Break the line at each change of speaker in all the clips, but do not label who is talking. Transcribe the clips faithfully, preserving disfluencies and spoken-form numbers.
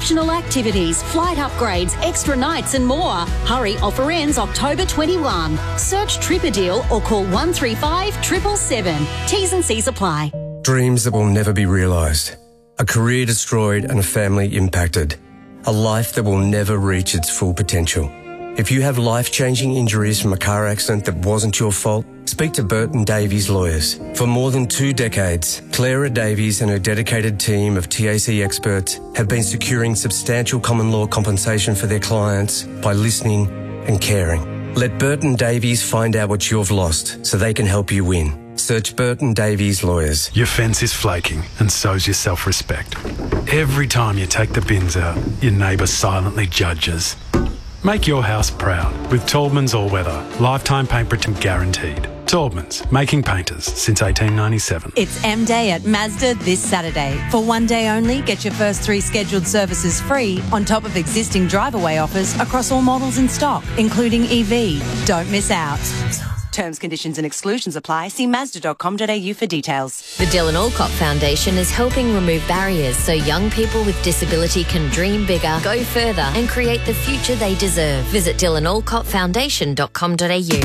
optional activities, flight upgrades, extra nights and more. Hurry, offer ends October twenty-first. Search Trip a Deal or call one three five, seven seven seven. T's and C's apply.
Dreams that will never be realised. A career destroyed and a family impacted. A life that will never reach its full potential. If you have life-changing injuries from a car accident that wasn't your fault, speak to Burton Davies Lawyers. For more than two decades, Clara Davies and her dedicated team of T A C experts have been securing substantial common law compensation for their clients by listening and caring. Let Burton Davies find out what you've lost so they can help you win. Search Burton Davies Lawyers.
Your fence is flaking, and so's your self-respect. Every time you take the bins out, your neighbour silently judges. Make your house proud with Taubman's All-Weather. Lifetime paint protection guaranteed. Taubman's, making painters since eighteen ninety-seven.
It's M-Day at Mazda this Saturday. For one day only, get your first three scheduled services free on top of existing drive-away offers across all models in stock, including E V. Don't miss out. Terms, conditions and exclusions apply. See mazda dot com dot a u for details.
The Dylan Alcott Foundation is helping remove barriers so young people with disability can dream bigger, go further and create the future they deserve. Visit dylan alcott foundation dot com dot a u.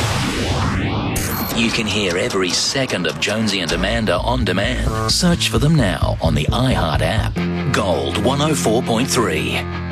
You can hear every second of Jonesy and Amanda on demand. Search for them now on the iHeart app. Gold one oh four point three.